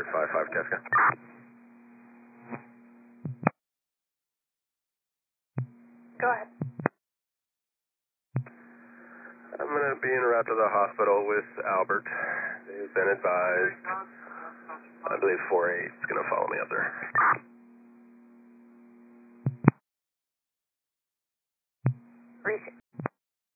Spirit 55 Casca. Go ahead. I'm going to be en route to the hospital with Albert. They've been advised. I believe 4-8 is going to follow me up there.